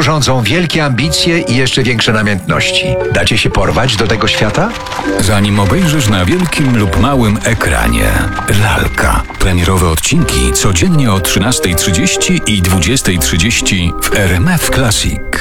tu rządzą wielkie ambicje i jeszcze większe namiętności. Dacie się porwać do tego świata? Zanim obejrzysz na wielkim lub małym ekranie. Lalka. Premierowe odcinki codziennie o 13:30 i 20:30 w RMF Classic.